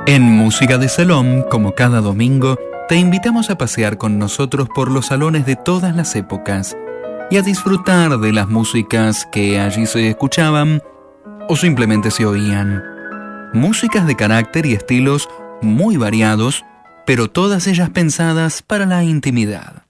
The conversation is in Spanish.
En Música de Salón, como cada domingo, te invitamos a pasear con nosotros por los salones de todas las épocas y a disfrutar de las músicas que allí se escuchaban o simplemente se oían. Músicas de carácter y estilos muy variados, pero todas ellas pensadas para la intimidad.